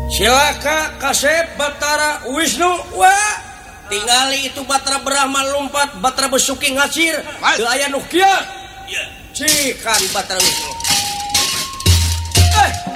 Silaka Kasep Batara Wisnu. Wah, tinggali itu Batra Brahma lompat, Batra Besuki ngacir. Teu aya nu kieu. Cikan Batra Wisnu.